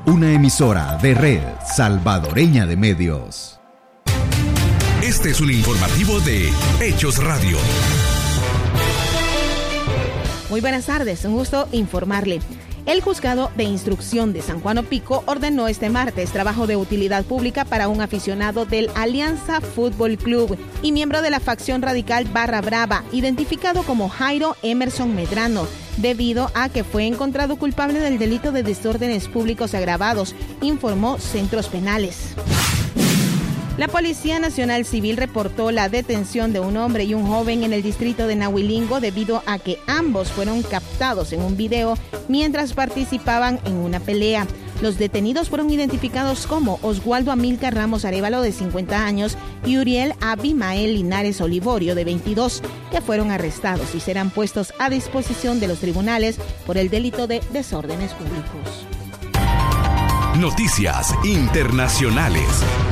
una emisora de Red Salvadoreña de Medios. Este es un informativo de Hechos Radio. Muy buenas tardes, un gusto informarle. El Juzgado de Instrucción de San Juan Opico ordenó este martes trabajo de utilidad pública para un aficionado del Alianza Fútbol Club y miembro de la facción radical Barra Brava, identificado como Jairo Emerson Medrano, debido a que fue encontrado culpable del delito de desórdenes públicos agravados, informó Centros Penales. La Policía Nacional Civil reportó la detención de un hombre y un joven en el distrito de Nahuilingo debido a que ambos fueron captados en un video mientras participaban en una pelea. Los detenidos fueron identificados como Oswaldo Amílcar Ramos Arévalo, de 50 años, y Uriel Abimael Linares Olivorio, de 22, que fueron arrestados y serán puestos a disposición de los tribunales por el delito de desórdenes públicos. Noticias internacionales.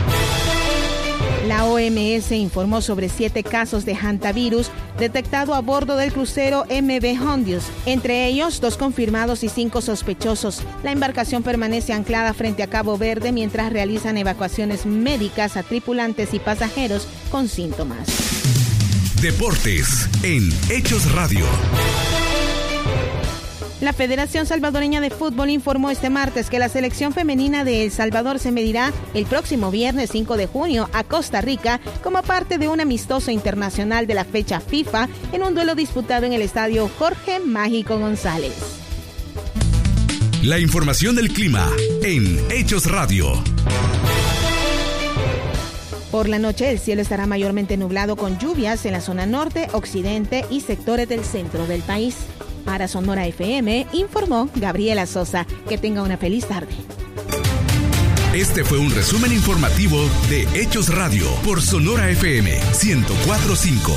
La OMS informó sobre 7 casos de hantavirus detectado a bordo del crucero MV Hondius, entre ellos 2 confirmados y 5 sospechosos. La embarcación permanece anclada frente a Cabo Verde mientras realizan evacuaciones médicas a tripulantes y pasajeros con síntomas. Deportes en Hechos Radio. La Federación Salvadoreña de Fútbol informó este martes que la selección femenina de El Salvador se medirá el próximo viernes 5 de junio a Costa Rica como parte de un amistoso internacional de la fecha FIFA en un duelo disputado en el estadio Jorge Mágico González. La información del clima en Hechos Radio. Por la noche el cielo estará mayormente nublado con lluvias en la zona norte, occidente y sectores del centro del país. Para Sonora FM, informó Gabriela Sosa. Que tenga una feliz tarde. Este fue un resumen informativo de Hechos Radio por Sonora FM 104.5.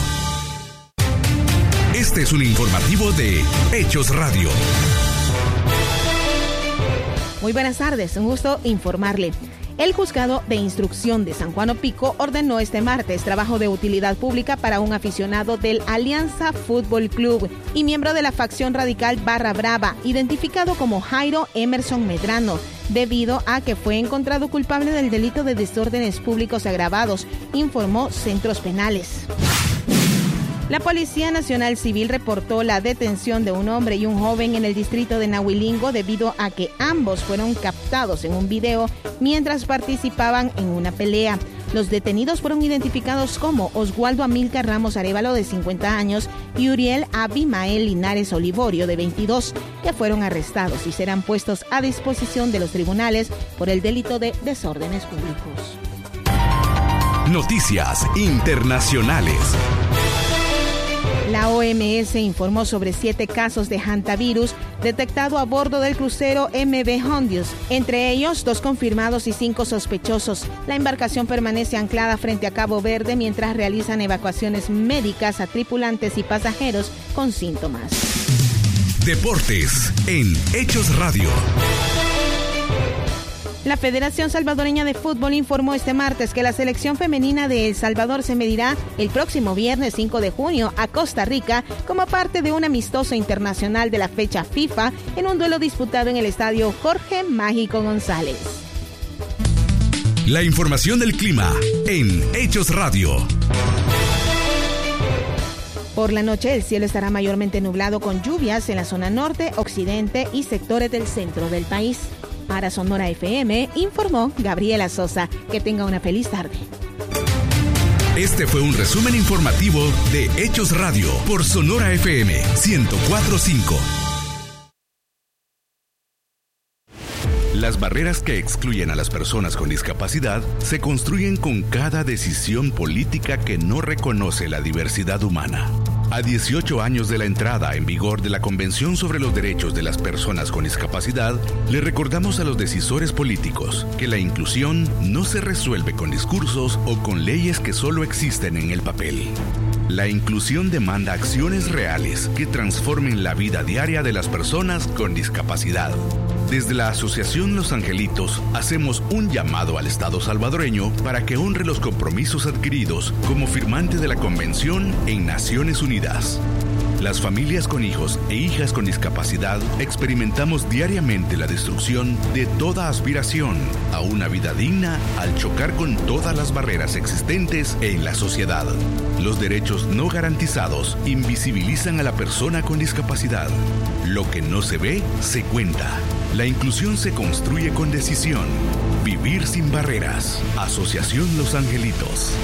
Este es un informativo de Hechos Radio. Muy buenas tardes, un gusto informarle. El Juzgado de Instrucción de San Juan Opico ordenó este martes trabajo de utilidad pública para un aficionado del Alianza Fútbol Club y miembro de la facción radical Barra Brava, identificado como Jairo Emerson Medrano, debido a que fue encontrado culpable del delito de desórdenes públicos agravados, informó Centros Penales. La Policía Nacional Civil reportó la detención de un hombre y un joven en el distrito de Nahuilingo debido a que ambos fueron captados en un video mientras participaban en una pelea. Los detenidos fueron identificados como Oswaldo Amílcar Ramos Arévalo, de 50 años, y Uriel Abimael Linares Olivorio, de 22, que fueron arrestados y serán puestos a disposición de los tribunales por el delito de desórdenes públicos. Noticias internacionales. La OMS informó sobre 7 casos de hantavirus detectado a bordo del crucero MV Hondius, entre ellos 2 confirmados y 5 sospechosos. La embarcación permanece anclada frente a Cabo Verde mientras realizan evacuaciones médicas a tripulantes y pasajeros con síntomas. Deportes en Hechos Radio. La Federación Salvadoreña de Fútbol informó este martes que la selección femenina de El Salvador se medirá el próximo viernes 5 de junio a Costa Rica como parte de un amistoso internacional de la fecha FIFA en un duelo disputado en el estadio Jorge Mágico González. La información del clima en Hechos Radio. Por la noche el cielo estará mayormente nublado con lluvias en la zona norte, occidente y sectores del centro del país. Para Sonora FM, informó Gabriela Sosa. Que tenga una feliz tarde. Este fue un resumen informativo de Hechos Radio por Sonora FM 104.5. Las barreras que excluyen a las personas con discapacidad se construyen con cada decisión política que no reconoce la diversidad humana. A 18 años de la entrada en vigor de la Convención sobre los Derechos de las Personas con Discapacidad, le recordamos a los decisores políticos que la inclusión no se resuelve con discursos o con leyes que solo existen en el papel. La inclusión demanda acciones reales que transformen la vida diaria de las personas con discapacidad. Desde la Asociación Los Angelitos hacemos un llamado al Estado salvadoreño para que honre los compromisos adquiridos como firmante de la Convención en Naciones Unidas. Las familias con hijos e hijas con discapacidad experimentamos diariamente la destrucción de toda aspiración a una vida digna al chocar con todas las barreras existentes en la sociedad. Los derechos no garantizados invisibilizan a la persona con discapacidad. Lo que no se ve, se cuenta. La inclusión se construye con decisión. Vivir sin barreras. Asociación Los Angelitos.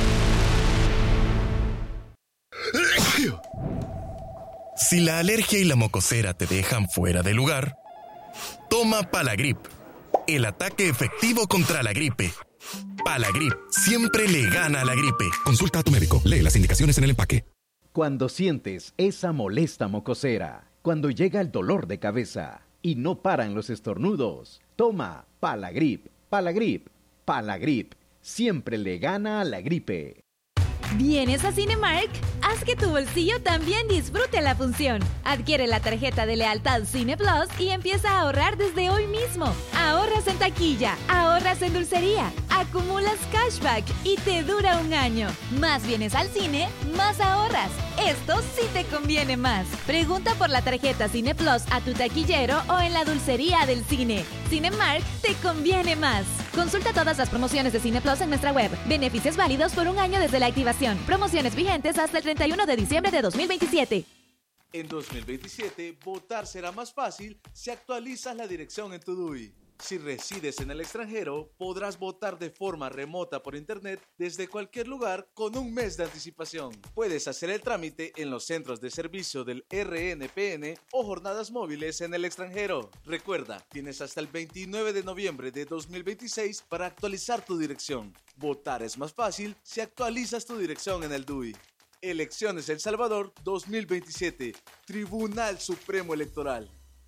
Si la alergia y la mocosera te dejan fuera de lugar, toma Palagrip, el ataque efectivo contra la gripe. Palagrip siempre le gana a la gripe. Consulta a tu médico. Lee las indicaciones en el empaque. Cuando sientes esa molesta mocosera, cuando llega el dolor de cabeza y no paran los estornudos, toma Palagrip. Palagrip. Palagrip siempre le gana a la gripe. ¿Vienes a Cinemark? Haz que tu bolsillo también disfrute la función. Adquiere la tarjeta de lealtad Cine Plus y empieza a ahorrar desde hoy mismo. Ahorras en taquilla, ahorras en dulcería, acumulas cashback y te dura un año. Más vienes al cine, más ahorras. Esto sí te conviene más. Pregunta por la tarjeta Cine Plus a tu taquillero o en la dulcería del cine. Cinemark te conviene más. Consulta todas las promociones de Cine Plus en nuestra web. Beneficios válidos por un año desde la activación. Promociones vigentes hasta el 31 de diciembre de 2027. En 2027, votar será más fácil si actualizas la dirección en tu DUI. Si resides en el extranjero, podrás votar de forma remota por internet desde cualquier lugar con un mes de anticipación. Puedes hacer el trámite en los centros de servicio del RNPN o jornadas móviles en el extranjero. Recuerda, tienes hasta el 29 de noviembre de 2026 para actualizar tu dirección. Votar es más fácil si actualizas tu dirección en el DUI. Elecciones El Salvador 2027. Tribunal Supremo Electoral.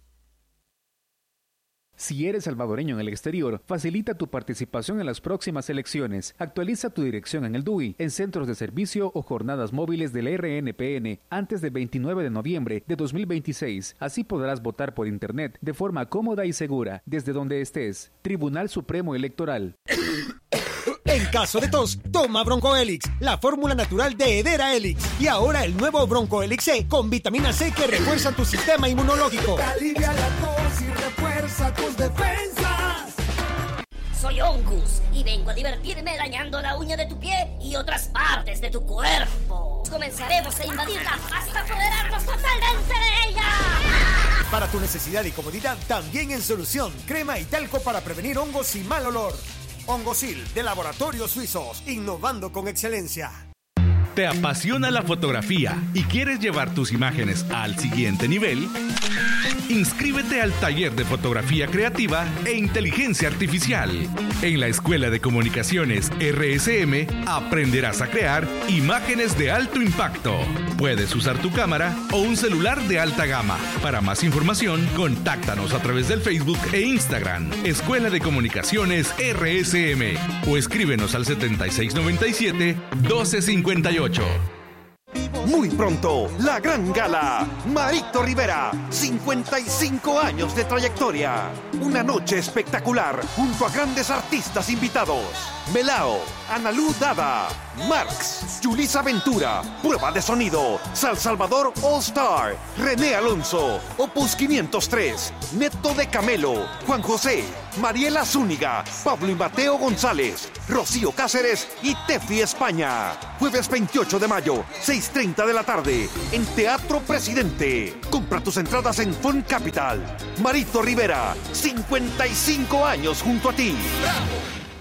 Si eres salvadoreño en el exterior, facilita tu participación en las próximas elecciones. Actualiza tu dirección en el DUI, en centros de servicio o jornadas móviles del RNPN antes del 29 de noviembre de 2026. Así podrás votar por internet de forma cómoda y segura desde donde estés. Tribunal Supremo Electoral. En caso de tos, toma Broncoelix, la fórmula natural de Hedera Helix. Y ahora el nuevo Broncoelix C con vitamina C que refuerza tu sistema inmunológico. Alivia la tos y refuerza tus defensas. Soy Ongus y vengo a divertirme dañando la uña de tu pie y otras partes de tu cuerpo. Comenzaremos a invadirla hasta apoderarnos totalmente de ella. Para tu necesidad y comodidad, también en solución, crema y talco para prevenir hongos y mal olor. Hongosil, de Laboratorios Suizos, innovando con excelencia. ¿Te apasiona la fotografía y quieres llevar tus imágenes al siguiente nivel? Inscríbete al taller de fotografía creativa e inteligencia artificial. En la Escuela de Comunicaciones RSM aprenderás a crear imágenes de alto impacto. Puedes usar tu cámara o un celular de alta gama. Para más información, contáctanos a través del Facebook e Instagram, Escuela de Comunicaciones RSM, o escríbenos al 7697-1258. Muy pronto, la gran gala. Marito Rivera, 55 años de trayectoria. Una noche espectacular junto a grandes artistas invitados. Melao, Analu Dada, Marx, Yulisa Ventura, Prueba de Sonido, Sal Salvador All Star, René Alonso, Opus 503, Neto de Camelo, Juan José, Mariela Zúñiga, Pablo y Mateo González, Rocío Cáceres y Tefi España. Jueves 28 de mayo, 6:30 de la tarde, en Teatro Presidente. Compra tus entradas en Fun Capital. Marito Rivera, 55 años junto a ti. ¡Bravo!